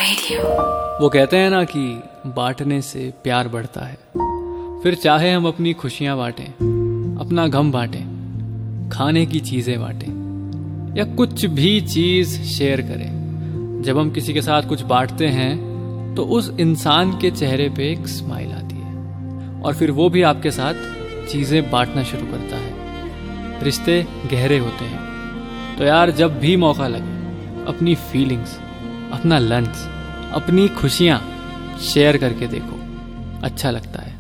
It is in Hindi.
Radio। वो कहते हैं ना कि बांटने से प्यार बढ़ता है। फिर चाहे हम अपनी खुशियां बांटें, अपना गम बांटें, खाने की चीजें बांटें या कुछ भी चीज शेयर करें, जब हम किसी के साथ कुछ बांटते हैं तो उस इंसान के चेहरे पे एक स्माइल आती है और फिर वो भी आपके साथ चीजें बांटना शुरू करता है। रिश्ते गहरे होते हैं। तो यार, जब भी मौका लगे अपनी फीलिंग्स, अपना लंच, अपनी खुशियाँ शेयर करके देखो, अच्छा लगता है।